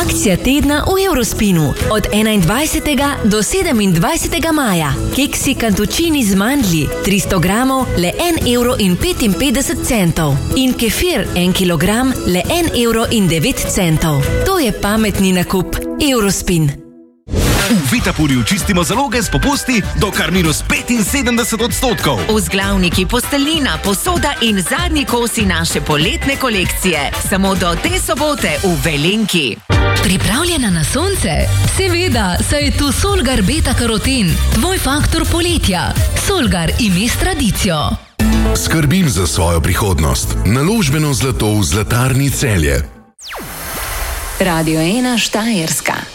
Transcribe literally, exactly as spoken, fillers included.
Akcija tedna v Eurospinu od enaindvajsetega do sedemindvajsetega maja. Keksi kantučini z mandlji tristo gramov le en evro in petinpetdeset centov in kefir en kilogram le en evro in devet centov. To je pametni nakup. Eurospin. V Vitapurju čistimo zaloge s popusti do kar minus petinsedemdeset odstotkov. Vzglavniki, posteljnina, posoda in zadnji kosi naše poletne kolekcije. Samo do te sobote v Velenki. Pripravljena na sonce? Seveda, saj je tu Solgar Beta Karoten, tvoj faktor poletja. Solgar, ime s tradicijo. Skrbim za svojo prihodnost. Naložbeno zlato v Zlatarni Celje. Radio ena Štajerska.